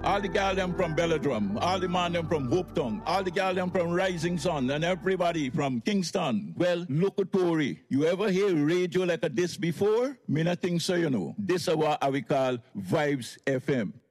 all the gal them from Belladrum, all the man them from Hopetown, all the gal them from Rising Sun, and everybody from Kingston. Well, look at Tory. You ever hear radio like a this before? Me not think so, you know. This is what we call Vibes FM.